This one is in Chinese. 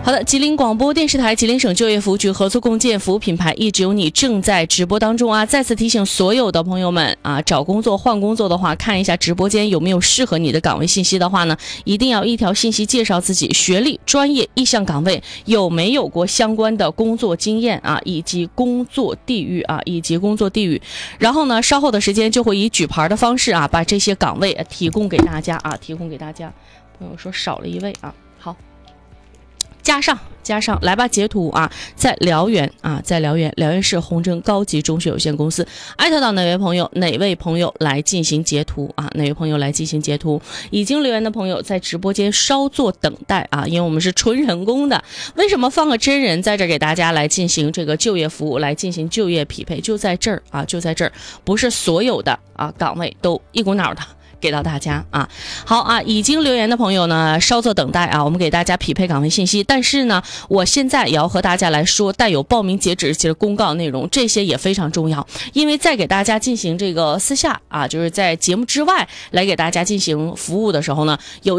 好的，吉林广播电视台、吉林省就业服务局合作共建服务品牌一直有你正在直播当中啊！再次提醒所有的朋友们啊，找工作换工作的话，看一下直播间有没有适合你的岗位信息的话呢，一定要一条信息介绍自己学历、专业、意向岗位有没有过相关的工作经验啊，以及工作地域啊，然后呢，稍后的时间就会以举牌的方式啊，把这些岗位提供给大家。朋友说少了一位啊，好。加上来吧，截图啊，在辽源市宏征高级中学有限公司艾特到哪位朋友来进行截图啊？已经留言的朋友在直播间稍作等待啊，因为我们是纯人工的，为什么放个真人在这给大家来进行这个就业服务，来进行就业匹配？就在这儿，不是所有的岗位都一股脑的给到大家啊。好啊，已经留言的朋友呢，稍作等待啊，我们给大家匹配岗位信息。但是呢，我现在也要和大家来说带有报名截止日期的公告内容，这些也非常重要，因为在给大家进行这个私下啊，就是在节目之外来给大家进行服务的时候呢，有